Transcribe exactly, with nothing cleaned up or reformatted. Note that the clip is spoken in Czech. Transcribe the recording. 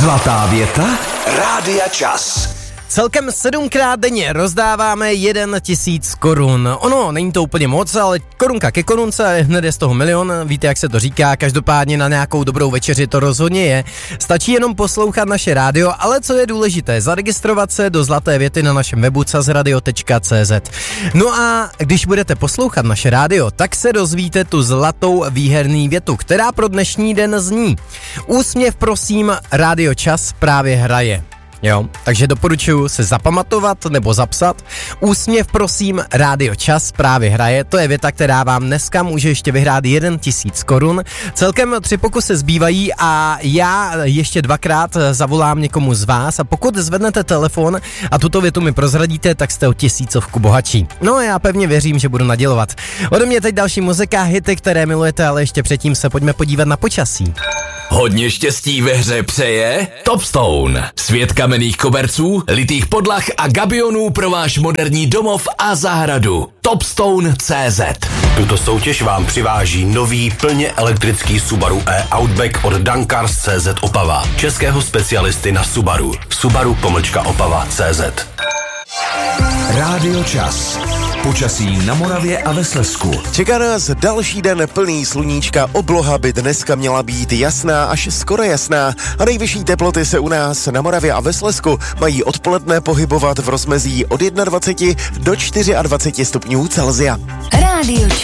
Zlatá věta Rádia Čas. Celkem sedmkrát denně rozdáváme jeden tisíc korun. Ono, není to úplně moc, ale korunka ke korunce, hned je z toho milion, víte, jak se to říká, každopádně na nějakou dobrou večeři to rozhodně je. Stačí jenom poslouchat naše rádio, ale co je důležité, zaregistrovat se do Zlaté věty na našem webu cazradio tečka cz. No a když budete poslouchat naše rádio, tak se dozvíte tu zlatou výherný větu, která pro dnešní den zní: Úsměv prosím, Rádio Čas právě hraje. Jo, takže doporučuji se zapamatovat nebo zapsat. Úsměv prosím, Rádio Čas právě hraje. To je věta, která vám dneska může ještě vyhrát jeden tisíc korun. Celkem tři pokusy zbývají a já ještě dvakrát zavolám někomu z vás a pokud zvednete telefon a tuto větu mi prozradíte, tak jste o tisícovku bohatší. No a já pevně věřím, že budu nadělovat. Ode mě teď další muzika, hity, které milujete, ale ještě předtím se pojďme podívat na počasí. Hodně štěstí ve hře přeje Topstone. Svět kamenných koberců, litých podlah a gabionů pro váš moderní domov a zahradu. Topstone tečka cé zet. Tuto soutěž vám přiváží nový plně elektrický Subaru e-Outback od Dankars tečka cé zet Opava. Českého specialisty na Subaru. Subaru pomlčka Opava tečka cé zet. Rádio Čas. Počasí na Moravě a ve Slezsku. Čeká nás další den plný sluníčka, obloha by dneska měla být jasná až skoro jasná a nejvyšší teploty se u nás na Moravě a ve Slezsku mají odpoledne pohybovat v rozmezí od dvacet jedna do dvaceti stupňů Celsia. Rádio